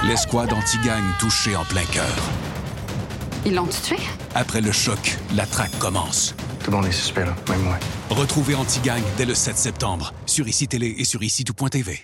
L'escouade anti-gang touchée en plein cœur. Ils l'ont tué? Après le choc, la traque commence. Tout le monde est suspect, là, même moi. Retrouvez Anti-Gang dès le 7 septembre sur ICI Télé et sur ICI-tout.tv.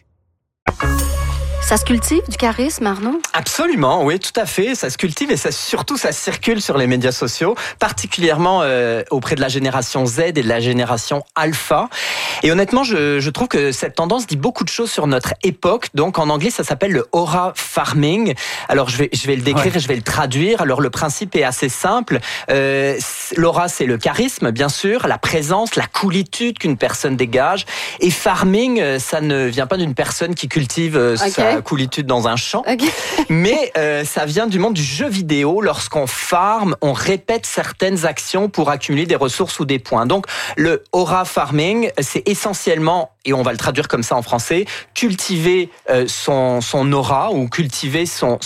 Ça se cultive du charisme, Arnaud? Absolument, oui, tout à fait. Ça se cultive et surtout ça circule sur les médias sociaux, particulièrement auprès de la génération Z et de la génération Alpha. Et honnêtement, je trouve que cette tendance dit beaucoup de choses sur notre époque. Donc en anglais, ça s'appelle le aura farming. Alors je vais le décrire et je vais le traduire. Alors le principe est assez simple. L'aura, c'est le charisme, bien sûr, la présence, la coolitude qu'une personne dégage. Et farming, ça ne vient pas d'une personne qui cultive sa coolitude dans un champ, mais ça vient du monde du jeu vidéo. Lorsqu'on farm, on répète certaines actions pour accumuler des ressources ou des points. Donc le aura farming, c'est essentiellement, et on va le traduire comme ça en français, cultiver son aura ou cultiver son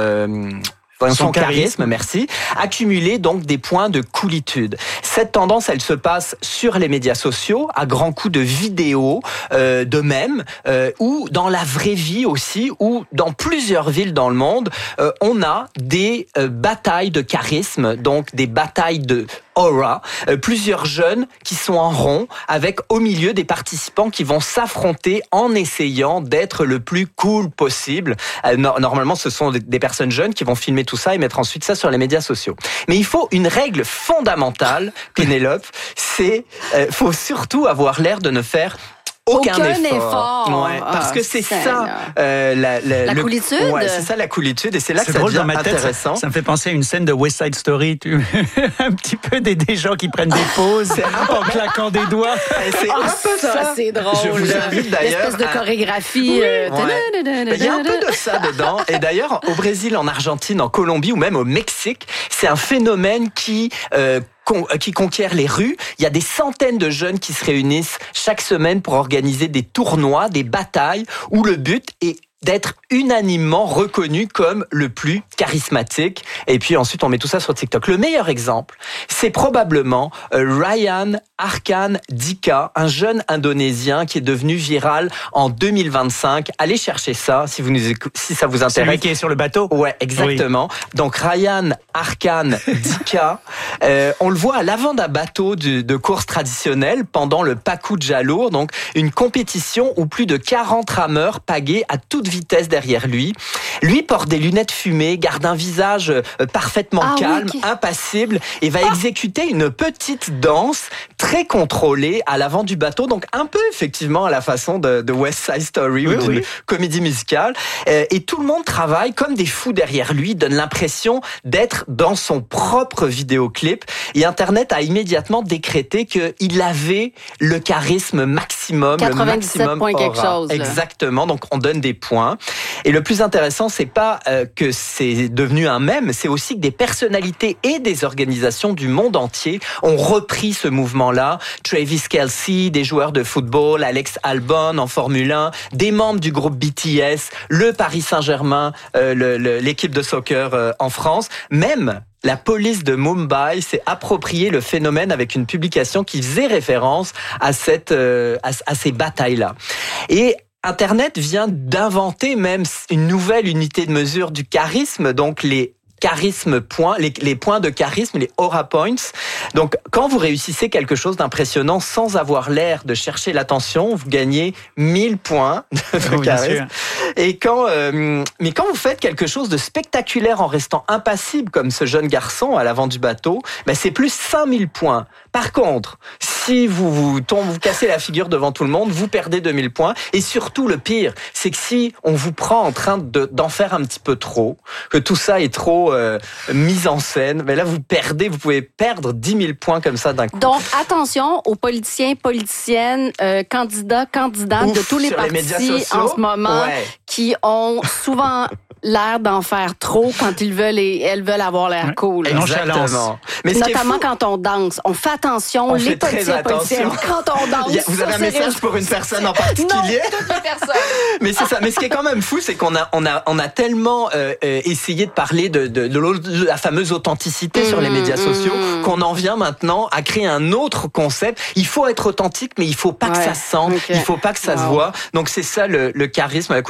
charisme, merci. Accumuler donc des points de coolitude. Cette tendance, elle se passe sur les médias sociaux, à grands coups de vidéos, de mèmes, ou dans la vraie vie aussi, ou dans plusieurs villes dans le monde, on a des batailles de charisme, donc des batailles de aura, plusieurs jeunes qui sont en rond, avec au milieu des participants qui vont s'affronter en essayant d'être le plus cool possible. Normalement, ce sont des personnes jeunes qui vont filmer tout ça et mettre ensuite ça sur les médias sociaux. Mais il faut une règle fondamentale, Pénélope, c'est faut surtout avoir l'air de ne faire aucun effort. Ouais, parce que c'est ça la coolitude. Ouais, c'est ça la coolitude et c'est là que ça drôle, devient dans ma tête, intéressant. Ça me fait penser à une scène de West Side Story, un petit peu des gens qui prennent des pauses en claquant des doigts. C'est un peu ça. C'est drôle. Je vous invite d'ailleurs. L'espèce de chorégraphie. Il y a un peu de ça dedans. Et d'ailleurs, au Brésil, en Argentine, en Colombie ou même au Mexique, c'est un phénomène qui conquiert les rues. Il y a des centaines de jeunes qui se réunissent chaque semaine pour organiser des tournois, des batailles, où le but est d'être unanimement reconnu comme le plus charismatique. Et puis ensuite, on met tout ça sur TikTok. Le meilleur exemple, c'est probablement Ryan Arkan Dika, un jeune Indonésien qui est devenu viral en 2025. Allez chercher ça si ça vous intéresse. Celui qui est sur le bateau. Ouais, exactement. Oui. Donc Ryan Arkan Dika, on le voit à l'avant d'un bateau de course traditionnelle pendant le Pacu Jalur, donc une compétition où plus de 40 rameurs pagaient à toute vitesse derrière lui. Lui porte des lunettes fumées, garde un visage parfaitement calme, impassible, et va exécuter une petite danse très contrôlée à l'avant du bateau, donc un peu effectivement à la façon de West Side Story ou d'une comédie musicale. Et tout le monde travaille comme des fous derrière lui, donne l'impression d'être dans son propre vidéoclip. Et Internet a immédiatement décrété qu'il avait le charisme maximum, 97 le maximum points aura. quelque chose. Là. Exactement, donc on donne des points. Et le plus intéressant, c'est pas que c'est devenu un mème, c'est aussi que des personnalités et des organisations du monde entier ont repris ce mouvement-là. Travis Kelce, des joueurs de football, Alex Albon en Formule 1, des membres du groupe BTS, le Paris Saint-Germain, l'équipe de soccer en France, même la police de Mumbai s'est approprié le phénomène avec une publication qui faisait référence à ces batailles-là. Et Internet vient d'inventer même une nouvelle unité de mesure du charisme, donc les points, les points de charisme, les aura points. Donc, quand vous réussissez quelque chose d'impressionnant sans avoir l'air de chercher l'attention, vous gagnez 1000 points de charisme. Et mais quand vous faites quelque chose de spectaculaire en restant impassible, comme ce jeune garçon à l'avant du bateau, c'est plus 5000 points. Par contre, si vous cassez la figure devant tout le monde, vous perdez 2000 points. Et surtout, le pire, c'est que si on vous prend en train d'en faire un petit peu trop, que tout ça est trop mise en scène, là vous pouvez perdre 10 000 points comme ça d'un coup. Donc attention aux politiciens, politiciennes, candidats, candidates de tous les partis en ce moment qui ont souvent l'air d'en faire trop quand ils veulent et elles veulent avoir l'air cool. Exactement. Mais notamment quand on danse. On fait attention, les politiciens, politiciennes, quand on danse. Vous avez un message pour une personne en particulier? Non, toutes les personnes. Mais c'est ça. Mais ce qui est quand même fou, c'est qu'on a tellement essayé de parler de la fameuse authenticité sur les médias sociaux qu'on en vient maintenant à créer un autre concept. Il faut être authentique, mais il faut pas que ça se sente, il faut pas que ça se voit. Donc c'est ça le charisme.